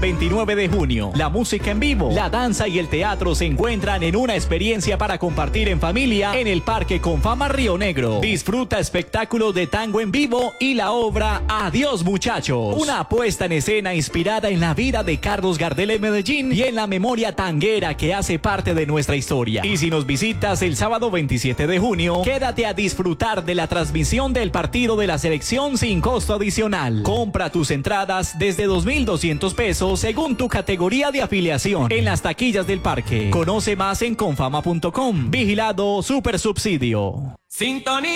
29 de junio. La música en vivo, la danza y el teatro se encuentran en una experiencia para compartir en familia en el Parque Confama Río Negro. Disfruta espectáculos de tango en vivo y la obra Adiós Muchachos, una puesta en escena inspirada en la vida de Carlos Gardel en Medellín y en la memoria tanguera que hace parte de nuestra historia. Y si nos visitas el sábado 27 de junio, quédate a disfrutar de la transmisión del partido de la selección sin costo adicional. Compra tus entradas desde 2.200 pesos según tu categoría de afiliación en las taquillas del parque. Conoce más en confama.com. Vigilado Supersubsidio. Sintonía.